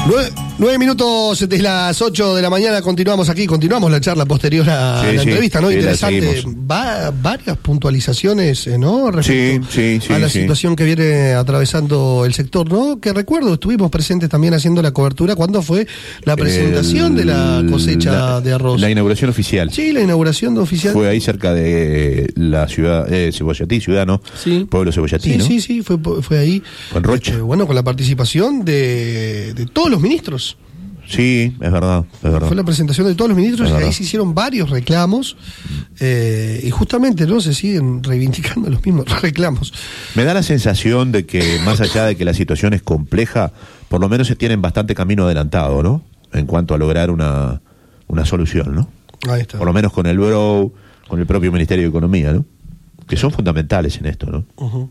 9 minutos de las 8 de la mañana, continuamos la charla posterior a la entrevista, ¿no? Interesante. Varias puntualizaciones, ¿no? Respecto a la situación que viene atravesando el sector, ¿no? Que recuerdo, estuvimos presentes también haciendo la cobertura cuando fue la presentación de la cosecha de arroz. La inauguración oficial. Sí, la inauguración oficial. Fue ahí cerca de la ciudad, Cebollatí, ciudad, ¿no? Sí. Pueblo Cebollatí, sí, ¿no? Sí, fue ahí. Con Rocha. Bueno, con la participación de todos los ministros. Sí, es verdad. Fue la presentación de todos los ministros y ahí se hicieron varios reclamos y justamente no se siguen reivindicando los mismos reclamos. Me da la sensación de que más allá de que la situación es compleja, por lo menos se tienen bastante camino adelantado, ¿no? En cuanto a lograr una solución, ¿no? Ahí está. Por lo menos con el BRO, con el propio Ministerio de Economía, ¿no? Que son fundamentales en esto, ¿no? Uh-huh.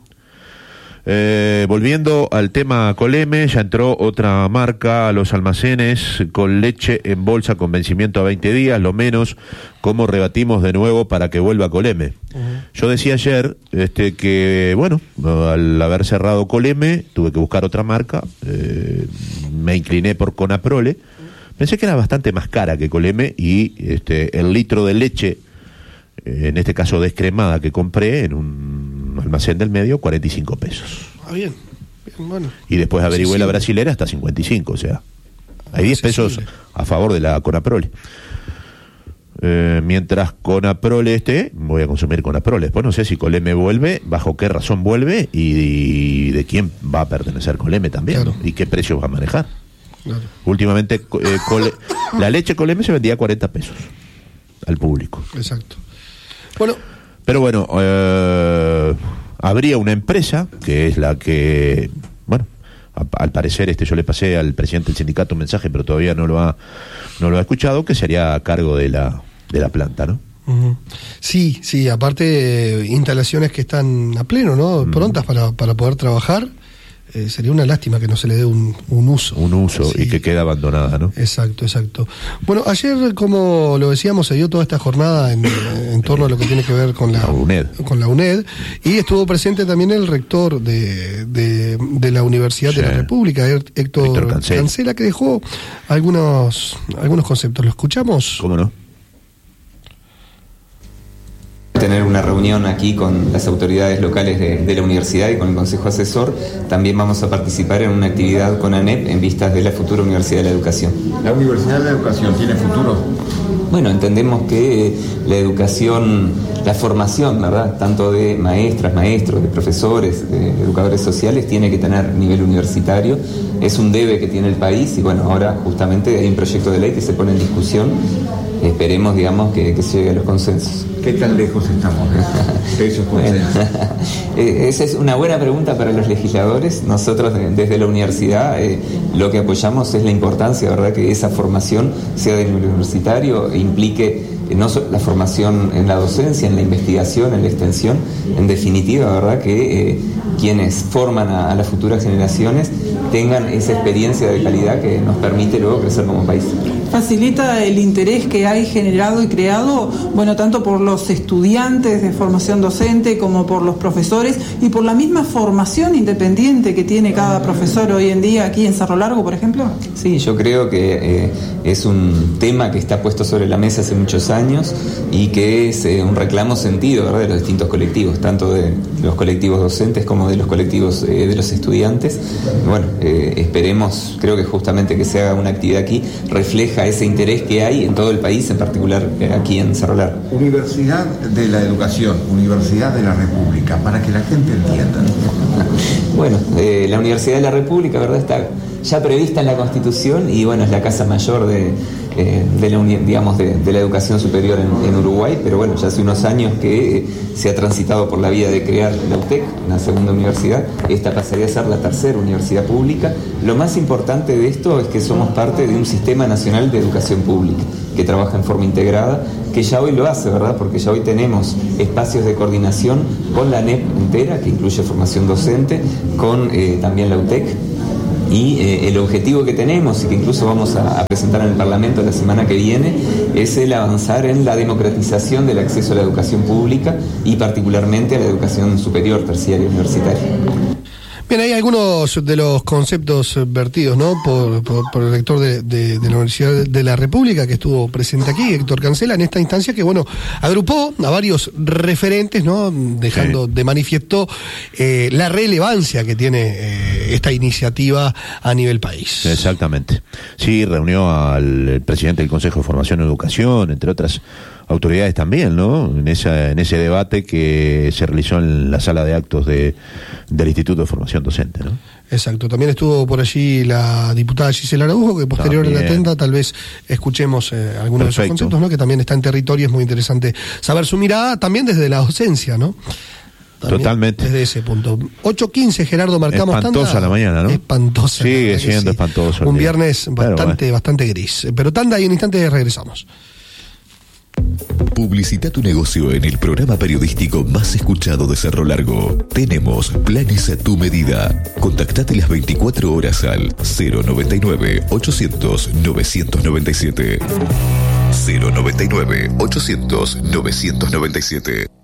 Volviendo al tema Coleme, ya entró otra marca a los almacenes con leche en bolsa con vencimiento a 20 días, lo menos. ¿Cómo rebatimos de nuevo para que vuelva Coleme? Uh-huh. Yo decía ayer que, bueno, al haber cerrado Coleme, tuve que buscar otra marca, me incliné por Conaprole, pensé que era bastante más cara que Coleme y el litro de leche, en este caso descremada, que compré en un almacén del medio, 45 pesos. Bien, bueno. Y después averigüé la brasilera hasta 55, o sea, hay 10 pesos a favor de la Conaprole. Mientras Conaprole voy a consumir Conaprole. Después no sé si Coleme vuelve, bajo qué razón vuelve y de quién va a pertenecer Coleme también, claro. Y qué precios va a manejar. Claro. Últimamente la leche Coleme se vendía a 40 pesos al público. Exacto. Bueno, pero bueno, habría una empresa que es la que, bueno, al parecer yo le pasé al presidente del sindicato un mensaje, pero todavía no lo ha escuchado, que sería a cargo de la planta, ¿no? Uh-huh. Sí, aparte instalaciones que están a pleno, ¿no? Prontas para poder trabajar. Sería una lástima que no se le dé un uso. Un uso, sí. Y que quede abandonada, ¿no? Exacto. Bueno, ayer, como lo decíamos, se dio toda esta jornada en torno a lo que tiene que ver con la UNED, y estuvo presente también el rector de la Universidad de la República, Héctor Cancela, que dejó algunos conceptos. ¿Lo escuchamos? ¿Cómo no? Tener una reunión aquí con las autoridades locales de la universidad y con el Consejo Asesor. También vamos a participar en una actividad con ANEP en vistas de la futura Universidad de la Educación. ¿La Universidad de la Educación tiene futuro? Bueno, entendemos que la educación, la formación, ¿verdad?, tanto de maestras, maestros, de profesores, de educadores sociales, tiene que tener nivel universitario. Es un debe que tiene el país y bueno, ahora justamente hay un proyecto de ley que se pone en discusión. Esperemos, digamos, que se llegue a los consensos. ¿Qué tan lejos estamos de esos consensos? Esa es una buena pregunta para los legisladores. Nosotros desde la universidad lo que apoyamos es la importancia, ¿verdad?, que esa formación sea de nivel universitario e implique no solo la formación en la docencia, en la investigación, en la extensión, en definitiva, ¿verdad?, que quienes forman a las futuras generaciones tengan esa experiencia de calidad que nos permite luego crecer como país. Facilita el interés que hay generado y creado, bueno, tanto por los estudiantes de formación docente como por los profesores y por la misma formación independiente que tiene cada profesor hoy en día aquí en Cerro Largo, por ejemplo. Sí, yo creo que es un tema que está puesto sobre la mesa hace muchos años y que es un reclamo sentido, ¿verdad?, de los distintos colectivos, tanto de los colectivos docentes como de los colectivos de los estudiantes. Bueno, esperemos, creo que justamente que se haga una actividad aquí refleja ese interés que hay en todo el país, en particular aquí en Cerro Largo. Universidad de la Educación, Universidad de la República, para que la gente entienda. Bueno, la Universidad de la República, ¿verdad?, está ya prevista en la Constitución y bueno, es la casa mayor de la educación superior en Uruguay, pero bueno, ya hace unos años que se ha transitado por la vía de crear la UTEC, una segunda universidad. Esta pasaría a ser la tercera universidad pública. Lo más importante de esto es que somos parte de un sistema nacional de educación pública que trabaja en forma integrada, que ya hoy lo hace, ¿verdad?, porque ya hoy tenemos espacios de coordinación con la ANEP entera, que incluye formación docente, con también la UTEC. Y el objetivo que tenemos y que incluso vamos a presentar en el Parlamento la semana que viene es el avanzar en la democratización del acceso a la educación pública y particularmente a la educación superior, terciaria y universitaria. Bien, hay algunos de los conceptos vertidos, ¿no? Por el rector de la Universidad de la República, que estuvo presente aquí, Héctor Cancela, en esta instancia que, bueno, agrupó a varios referentes, ¿no? Dejando de manifiesto la relevancia que tiene esta iniciativa a nivel país. Exactamente. Sí, reunió al presidente del Consejo de Formación y Educación, entre otras autoridades también, ¿no? En ese debate que se realizó en la sala de actos del Instituto de Formación Docente, ¿no? Exacto. También estuvo por allí la diputada Gisela Araujo, que posterior también. En la tenda tal vez escuchemos algunos de esos conceptos, ¿no? Que también está en territorio, es muy interesante saber su mirada también desde la docencia, ¿no? También totalmente. Desde ese punto. 8:15, Gerardo, marcamos espantosa tanda. La mañana, ¿no? Espantosa. Sigue siendo espantoso. Un viernes bastante gris. Pero tanda y en un instante regresamos. Publicita tu negocio en el programa periodístico más escuchado de Cerro Largo. Tenemos planes a tu medida. Contactate las 24 horas al 099-800-997. 099-800-997.